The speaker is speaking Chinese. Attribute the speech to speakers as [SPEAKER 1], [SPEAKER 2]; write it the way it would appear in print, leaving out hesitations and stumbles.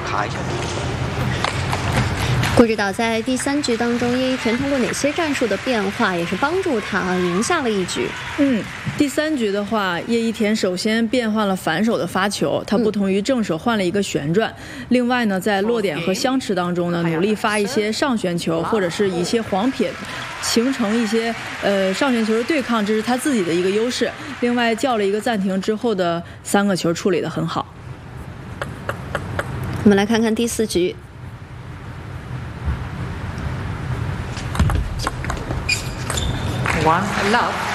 [SPEAKER 1] 卡一下。
[SPEAKER 2] 不知道在第3局当中，叶一田通过哪些战术的变化，也是帮助他赢下了一局。
[SPEAKER 3] 第3局的话，叶一田首先变换了反手的发球，他不同于正手换了一个旋转。另外呢，在落点和相持当中呢，努力发一些上旋球，或者是一些黄撇，形成一些上旋球的对抗，这是他自己的一个优势。另外叫了一个暂停之后的3个球处理得很好。
[SPEAKER 2] 我们来看看第4局。
[SPEAKER 1] One love。